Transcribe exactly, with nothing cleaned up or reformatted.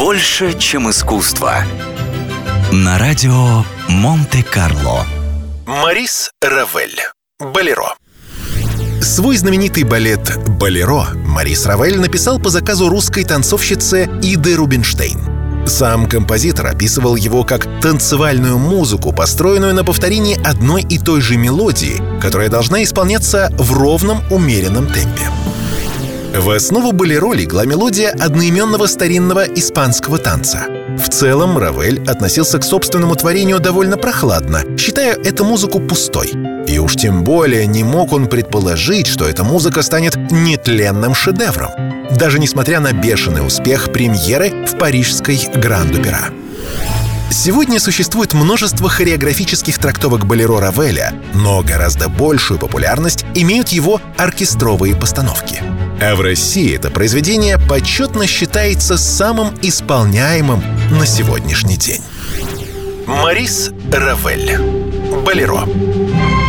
больше, чем искусство. На радио Монте-Карло. Марис Равель. «Болеро». Свой знаменитый балет «Болеро» Марис Равель написал по заказу русской танцовщицы Иды Рубинштейн. Сам композитор описывал его как танцевальную музыку, построенную на повторении одной и той же мелодии, которая должна исполняться в ровном, умеренном темпе. В основу «Болеро» легла мелодия одноименного старинного испанского танца. В целом Равель относился к собственному творению довольно прохладно, считая эту музыку пустой. И уж тем более не мог он предположить, что эта музыка станет нетленным шедевром, даже несмотря на бешеный успех премьеры в парижской Гранд-Опера. Сегодня существует множество хореографических трактовок «Болеро» Равеля, но гораздо большую популярность имеют его оркестровые постановки. А в России это произведение почетно считается самым исполняемым на сегодняшний день. Марис Равель. «Болеро».